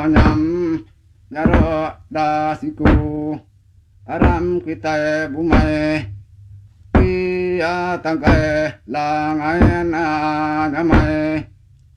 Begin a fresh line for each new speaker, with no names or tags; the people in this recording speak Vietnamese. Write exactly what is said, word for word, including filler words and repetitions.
nyam nyaro dasiku aram kita bumai ya tangkai langai na nyamai